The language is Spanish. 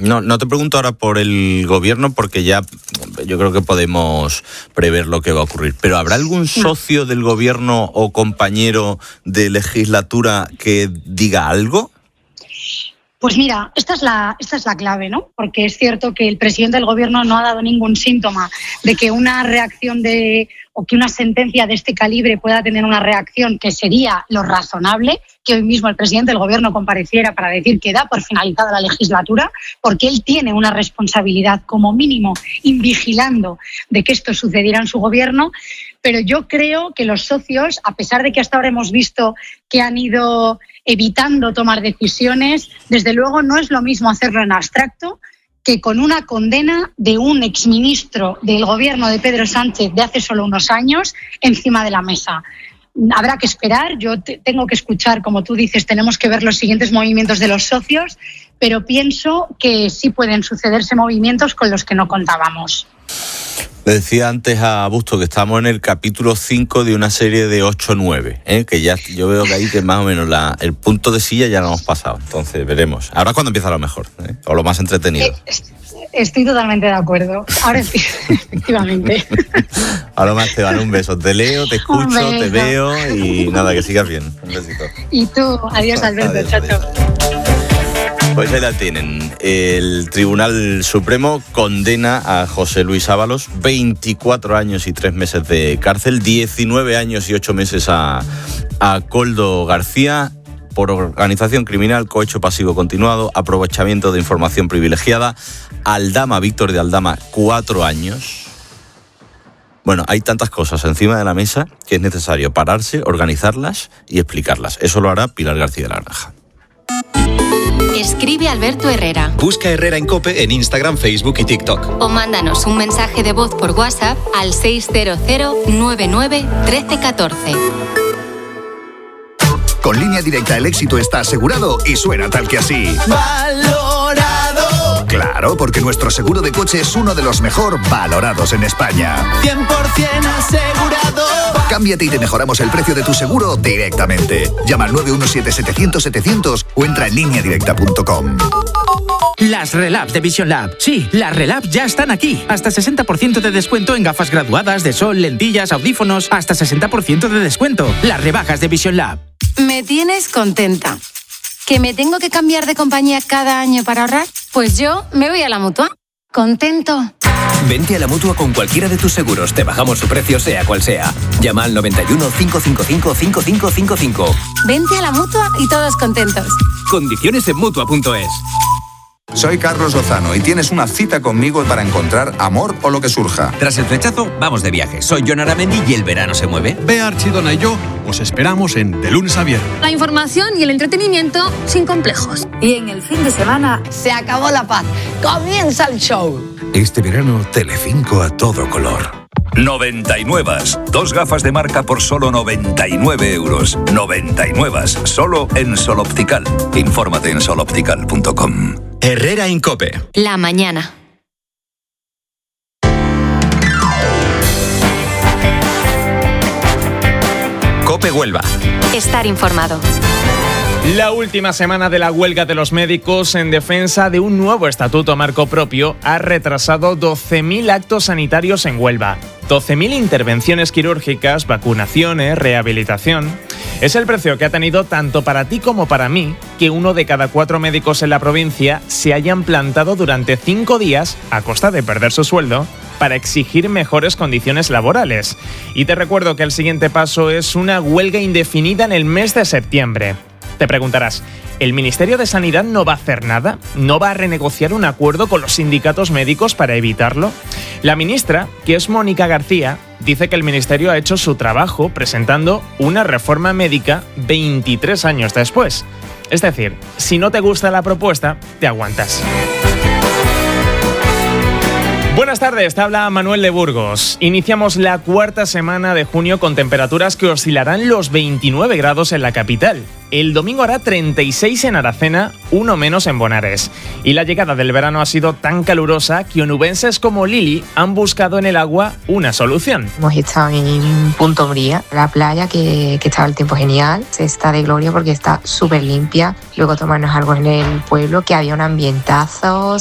No te pregunto ahora por el gobierno, porque ya yo creo que podemos prever lo que va a ocurrir. Pero ¿habrá algún socio del gobierno o compañero de legislatura que diga algo? Pues mira, esta es la clave, ¿no? Porque es cierto que el presidente del gobierno no ha dado ningún síntoma de que una reacción o que una sentencia de este calibre pueda tener una reacción que sería lo razonable, que hoy mismo el presidente del gobierno compareciera para decir que da por finalizada la legislatura, porque él tiene una responsabilidad como mínimo invigilando de que esto sucediera en su gobierno. Pero yo creo que los socios, a pesar de que hasta ahora hemos visto que han ido evitando tomar decisiones, desde luego no es lo mismo hacerlo en abstracto que con una condena de un exministro del gobierno de Pedro Sánchez de hace solo unos años encima de la mesa. Habrá que esperar, yo tengo que escuchar, como tú dices, tenemos que ver los siguientes movimientos de los socios, pero pienso que sí pueden sucederse movimientos con los que no contábamos. Le decía antes a Busto que estamos en el capítulo 5 de una serie de 8-9, que ya yo veo que ahí que más o menos el punto de silla ya lo hemos pasado. Entonces veremos. Ahora es cuando empieza lo mejor, o lo más entretenido. Estoy totalmente de acuerdo. Ahora sí, efectivamente. Ahora más te van un beso. Te leo, te escucho, te veo y nada, que sigas bien. Un besito. Y tú, adiós Alberto, chao. Pues ahí la tienen. El Tribunal Supremo condena a José Luis Ábalos 24 años y 3 meses de cárcel, 19 años y 8 meses a Koldo García por organización criminal, cohecho pasivo continuado, aprovechamiento de información privilegiada. Aldama, Víctor de Aldama, 4 años. Bueno, hay tantas cosas encima de la mesa que es necesario pararse, organizarlas y explicarlas. Eso lo hará Pilar García de la Granja. Escribe Alberto Herrera. Busca Herrera en COPE en Instagram, Facebook y TikTok. O mándanos un mensaje de voz por WhatsApp al 600 99 13 14. Con Línea Directa el éxito está asegurado y suena tal que así. ¡Valorado! Claro, porque nuestro seguro de coche es uno de los mejor valorados en España. 100% asegurado. Cámbiate y te mejoramos el precio de tu seguro directamente. Llama al 917-700-700 o entra en lineadirecta.com. Las Relabs de Vision Lab. Sí, las Relabs ya están aquí. Hasta 60% de descuento en gafas graduadas, de sol, lentillas, audífonos. Hasta 60% de descuento. Las rebajas de Vision Lab. Me tienes contenta. ¿Que me tengo que cambiar de compañía cada año para ahorrar? Pues yo me voy a la Mutua. Contento. Vente a la Mutua con cualquiera de tus seguros. Te bajamos su precio sea cual sea. Llama al 91 555 5555. Vente a la Mutua y todos contentos. Condiciones en Mutua.es. Soy Carlos Lozano y tienes una cita conmigo para encontrar amor o lo que surja. Tras el flechazo, vamos de viaje. Soy Jon Aramendi y el verano se mueve. Bea Archidona y yo os esperamos en De Lunes a Viernes. La información y el entretenimiento sin complejos. Y en el fin de semana se acabó la paz. Comienza el show. Este verano, Telecinco a todo color. 99. 2 gafas de marca por solo 99 euros. 99. Solo en Sol Optical. Infórmate en soloptical.com. Herrera en COPE. La mañana. COPE Huelva. Estar informado. La última semana de la huelga de los médicos en defensa de un nuevo estatuto marco propio ha retrasado 12.000 actos sanitarios en Huelva. 12.000 intervenciones quirúrgicas, vacunaciones, rehabilitación. Es el precio que ha tenido tanto para ti como para mí que 1 de cada 4 médicos en la provincia se hayan plantado durante 5 días, a costa de perder su sueldo, para exigir mejores condiciones laborales. Y te recuerdo que el siguiente paso es una huelga indefinida en el mes de septiembre. Te preguntarás, ¿el Ministerio de Sanidad no va a hacer nada? ¿No va a renegociar un acuerdo con los sindicatos médicos para evitarlo? La ministra, que es Mónica García, dice que el Ministerio ha hecho su trabajo presentando una reforma médica 23 años después. Es decir, si no te gusta la propuesta, te aguantas. Buenas tardes, te habla Manuel de Burgos. Iniciamos la cuarta semana de junio con temperaturas que oscilarán los 29 grados en la capital. El domingo hará 36 en Aracena, 1 menos en Bonares. Y la llegada del verano ha sido tan calurosa que onubenses como Lili han buscado en el agua una solución. Hemos estado en Punta Umbría, la playa, que estaba el tiempo genial. Se está de gloria porque está súper limpia. Luego tomarnos algo en el pueblo, que había un ambientazo.